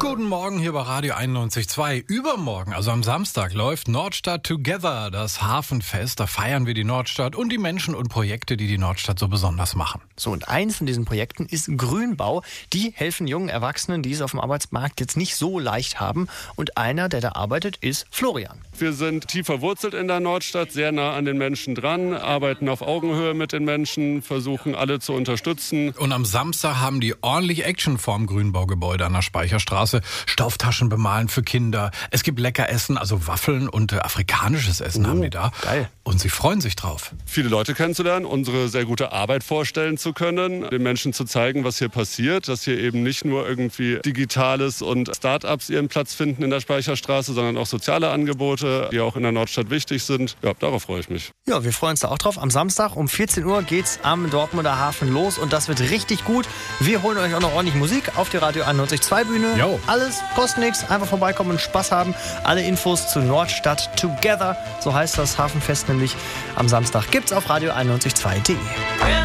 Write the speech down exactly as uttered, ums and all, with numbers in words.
Guten Morgen hier bei Radio einundneunzig Komma zwei. Übermorgen, also am Samstag, läuft Nordstadt Together, das Hafenfest. Da feiern wir die Nordstadt und die Menschen und Projekte, die die Nordstadt so besonders machen. So, und eins von diesen Projekten ist Grünbau. Die helfen jungen Erwachsenen, die es auf dem Arbeitsmarkt jetzt nicht so leicht haben. Und einer, der da arbeitet, ist Florian. Wir sind tief verwurzelt in der Nordstadt, sehr nah an den Menschen dran, arbeiten auf Augenhöhe mit den Menschen, versuchen alle zu unterstützen. Und am Samstag haben die ordentlich Action vorm Grünbaugebäude an der Speicherstraße. Stofftaschen bemalen für Kinder. Es gibt lecker Essen, also Waffeln und äh, afrikanisches Essen Oh, haben die da. geil. Und sie freuen sich drauf. Viele Leute kennenzulernen, unsere sehr gute Arbeit vorstellen zu können, den Menschen zu zeigen, was hier passiert, dass hier eben nicht nur irgendwie Digitales und Start-ups ihren Platz finden in der Speicherstraße, sondern auch soziale Angebote, die auch in der Nordstadt wichtig sind. Ja, darauf freue ich mich. Ja, wir freuen uns da auch drauf. Am Samstag um vierzehn Uhr geht's am Dortmunder Hafen los und das wird richtig gut. Wir holen euch auch noch ordentlich Musik auf die Radio einundneunzig Komma zwei Bühne. Jo. Alles kostet nichts, einfach vorbeikommen und Spaß haben. Alle Infos zu Nordstadt Together, so heißt das Hafenfest nämlich am Samstag, gibt's auf radio einundneunzig Komma zwei punkt de.